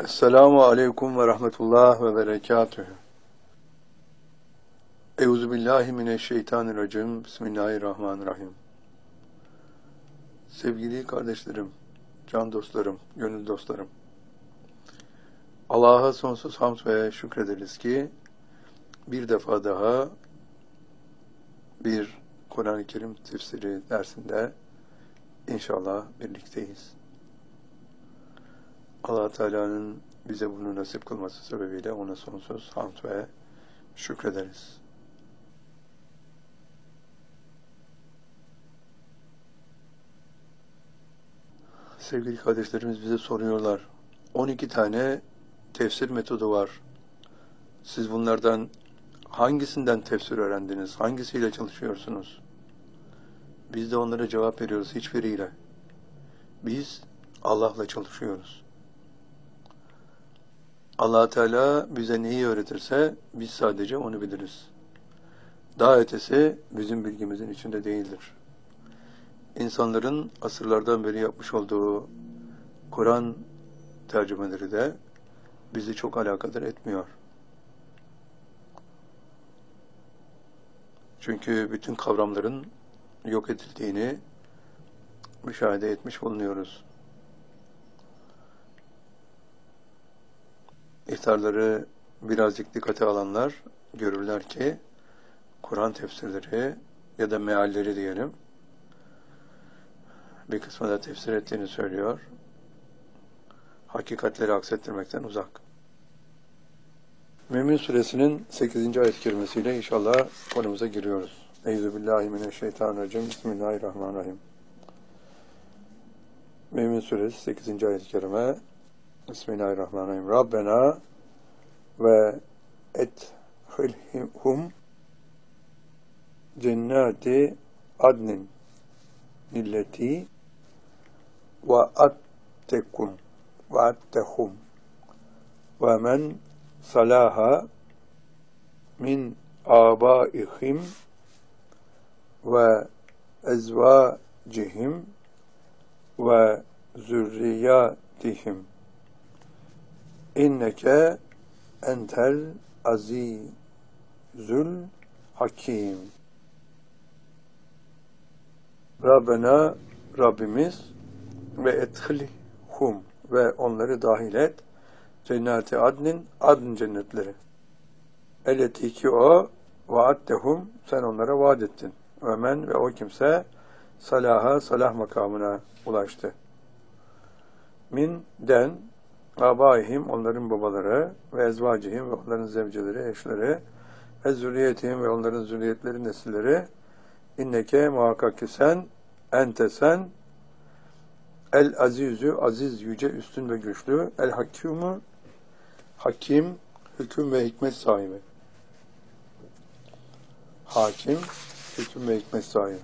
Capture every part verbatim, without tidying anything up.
Esselamu aleyküm ve rahmetullah ve berekatühü. Euzubillahimineşşeytanirracim. Bismillahirrahmanirrahim. Sevgili kardeşlerim, can dostlarım, gönül dostlarım. Allah'a sonsuz hamd ve şükrederiz ki bir defa daha bir Kur'an-ı Kerim tefsiri dersinde inşallah birlikteyiz. Allah Teala'nın bize bunu nasip kılması sebebiyle ona sonsuz hamd ve şükrederiz. Sevgili kardeşlerimiz bize soruyorlar. on iki tane tefsir metodu var. Siz bunlardan hangisinden tefsir öğrendiniz? Hangisiyle çalışıyorsunuz? Biz de onlara cevap veriyoruz hiçbiriyle. Biz Allah'la çalışıyoruz. Allah Teala bize neyi öğretirse biz sadece onu biliriz. Daha ötesi bizim bilgimizin içinde değildir. İnsanların asırlardan beri yapmış olduğu Kur'an tercümeleri de bizi çok alakadar etmiyor. Çünkü bütün kavramların yok edildiğini müşahede etmiş bulunuyoruz. İhtarları birazcık dikkate alanlar görürler ki Kur'an tefsirleri ya da mealleri diyelim bir kısmı da tefsir ettiğini söylüyor. Hakikatleri aksettirmekten uzak. Mümin Suresinin sekizinci ayet-i kerimesiyle inşallah konumuza giriyoruz. Euzubillahimineşşeytanirracim. Bismillahirrahmanirrahim. Mümin Suresi sekizinci ayet-i kerime. Bismillahirrahmanirrahim. Rabbena ve ethilhum cennati adnin illeti ve attekum ve attehum ve men salaha min abaihim ve ezvacihim ve zürriyatihim inneke entel azizül hakim. Rabbena, Rabbimiz ve edhilhum ve onları dahil et cenneti adnin, adn cennetleri. Elleti ki o vaattehum, sen onlara vaat ettin. Ve men ve o kimse salaha, salah makamına ulaştı. Min den abaihim, onların babaları ve ezvacihim ve onların zevceleri, eşleri ve zürriyetihim ve onların zürriyetleri, nesilleri inneke muhakkak ki sen ente sen el azizü, aziz, yüce, üstün ve güçlü, el hakimu, hakim, hüküm ve hikmet sahibi. Hakim, hüküm ve hikmet sahibi.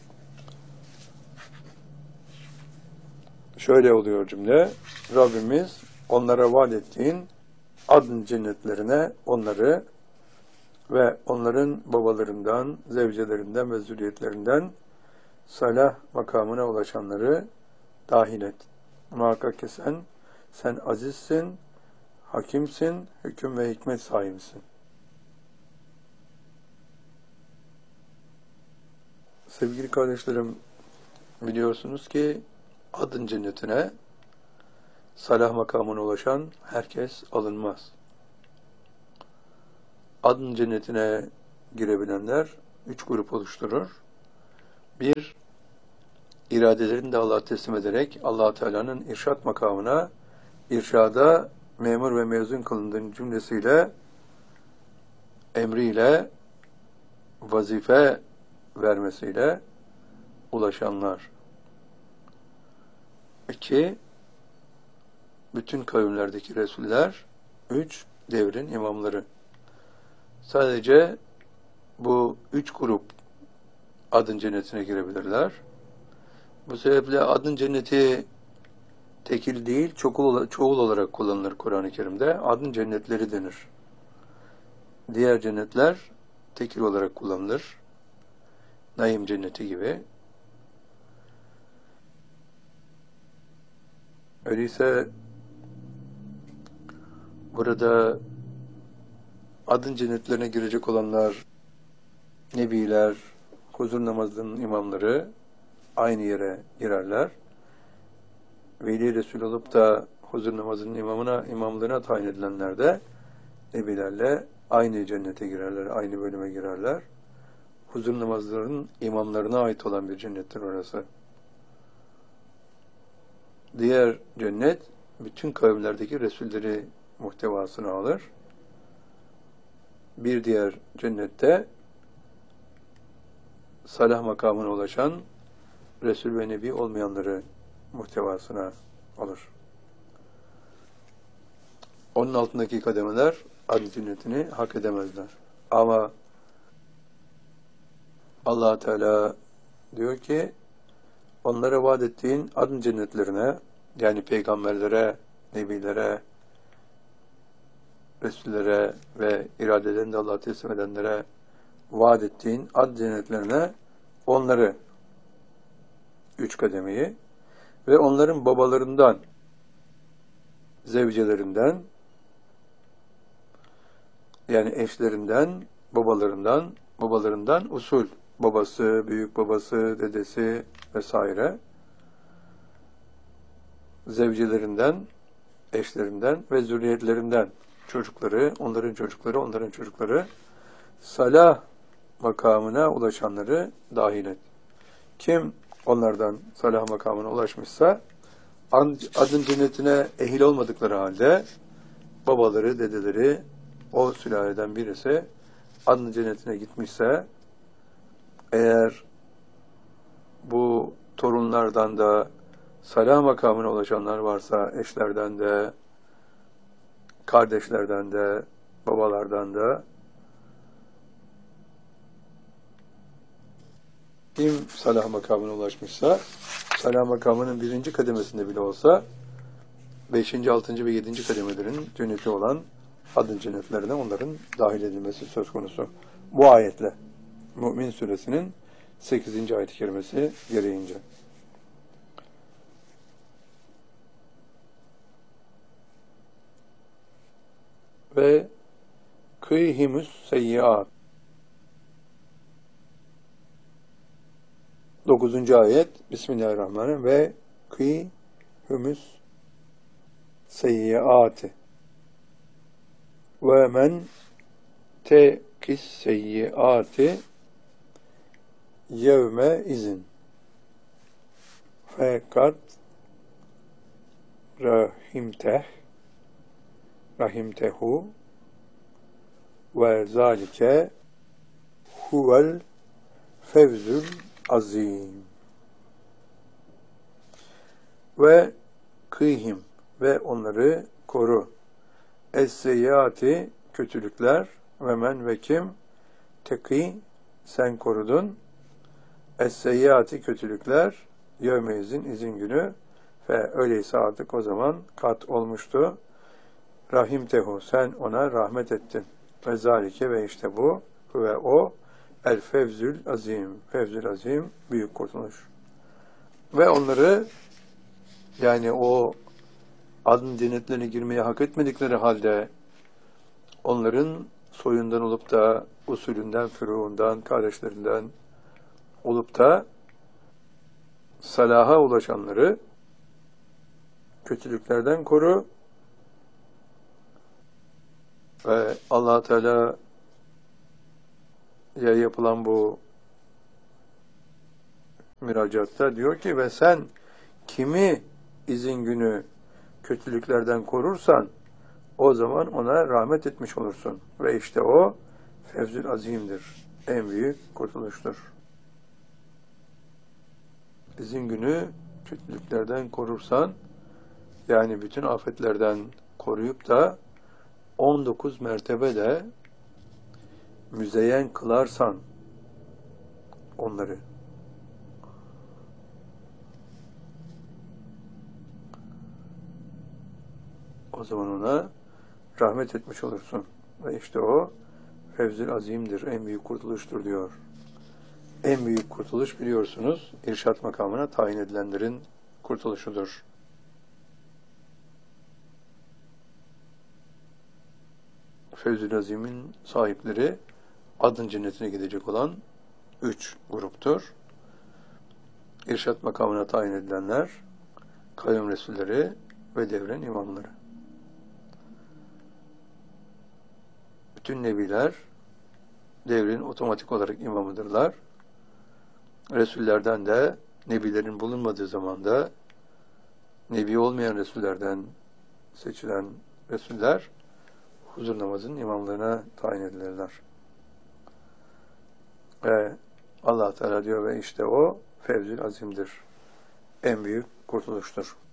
Şöyle oluyor cümle. Rabbimiz onlara vaat ettiğin adn cennetlerine onları ve onların babalarından, zevcelerinden ve zürriyetlerinden salah makamına ulaşanları dahil et. Muhakkak ki sen, sen azizsin, hakimsin, hüküm ve hikmet sahibisin. Sevgili kardeşlerim, biliyorsunuz ki adın cennetine salah makamına ulaşan herkes alınmaz. Adın cennetine girebilenler üç grup oluşturur. Bir, iradelerini de Allah'a teslim ederek Allah Teala'nın irşat makamına, irşada memur ve mezun kılındığın cümlesiyle, emriyle, vazife vermesiyle ulaşanlar. İki, bütün kavimlerdeki Resuller. Üç, devrin imamları. Sadece bu üç grup adın cennetine girebilirler. Bu sebeple adın cenneti tekil değil, çoğul, çoğul olarak kullanılır Kur'an-ı Kerim'de. Adın cennetleri denir. Diğer cennetler tekil olarak kullanılır. Naim cenneti gibi. Öyleyse Burada adın cennetlerine girecek olanlar, nebiler, huzur namazının imamları aynı yere girerler. Veli Resul olup da huzur namazının imamına, imamlığına tayin edilenler de nebilerle aynı cennete girerler, aynı bölüme girerler. Huzur namazlarının imamlarına ait olan bir cennettir orası. Diğer cennet, bütün kavimlerdeki Resulleri muhtevasını alır. Bir diğer cennette, salah makamına ulaşan Resul ve Nebi olmayanları muhtevasına alır. Onun altındaki kademeler adın cennetini hak edemezler. Ama Allah Teala diyor ki, onlara vaat ettiğin adın cennetlerine, yani peygamberlere, nebilere, Resullere ve iradeden de Allah'a teslim edenlere vaat ettiğin ad cennetlerine onları, üç kademeyi ve onların babalarından, zevcelerinden, yani eşlerinden, babalarından, babalarından usul, babası, büyük babası, dedesi vesaire, zevcelerinden, eşlerinden ve zürriyetlerinden, çocukları, onların çocukları, onların çocukları, salah makamına ulaşanları dahil et. Kim onlardan salah makamına ulaşmışsa, adın cennetine ehil olmadıkları halde, babaları, dedeleri, o sülaleden birisi, adın cennetine gitmişse, eğer bu torunlardan da salah makamına ulaşanlar varsa, eşlerden de, kardeşlerden de, babalardan da, kim salah makamına ulaşmışsa, salah makamının birinci kademesinde bile olsa, beşinci, altıncı ve yedinci kademelerin cenneti olan adın cennetlerine onların dahil edilmesi söz konusu. Bu ayetle, Mü'min suresinin sekizinci ayet-i kerimesi gereğince. Ve kıyhimus seyyiat. Dokuzuncu ayet. Bismillahirrahmanirrahim. Ve kıyhimus seyyiati. Ve men tekis seyyiati yevme izin. Fakat rahimteh rahimtehu ve zalike huvel fevzül azim. Ve kıyhim ve onları koru. Es-seyyati kötülükler ve men ve kim teki sen korudun. Es-seyyati kötülükler yevmeyizin izin günü ve öyleyse artık o zaman kat olmuştu. Rahimtehu sen ona rahmet ettin. Ve zalike ve işte bu ve o el fevzül azim. Fevzül azim büyük kurtuluş. Ve onları yani o adın cennetlerine girmeye hak etmedikleri halde onların soyundan olup da usulünden, füruğundan, kardeşlerinden olup da salaha ulaşanları kötülüklerden koru ve Allah Teala ya yapılan bu müracaatta diyor ki ve sen kimi izin günü kötülüklerden korursan o zaman ona rahmet etmiş olursun. Ve işte o fevzül azimdir. En büyük kurtuluştur. İzin günü kötülüklerden korursan yani bütün afetlerden koruyup da on dokuz mertebede müzeyyen kılarsan onları o zaman ona rahmet etmiş olursun. Ve işte o fevzül azimdir, en büyük kurtuluştur diyor. En büyük kurtuluş biliyorsunuz, irşat makamına tayin edilenlerin kurtuluşudur. Fevzül Azim'in sahipleri adın cennetine gidecek olan üç gruptur. İrşad makamına tayin edilenler, kavim resulleri ve devrin imamları. Bütün nebiler devrin otomatik olarak imamıdırlar. Resullerden de nebilerin bulunmadığı zamanda nebi olmayan resullerden seçilen resuller huzur namazının imamlığına tayin edilirler. Ve Allah Teala diyor ve işte o Fevzül Azim'dir. En büyük kurtuluştur.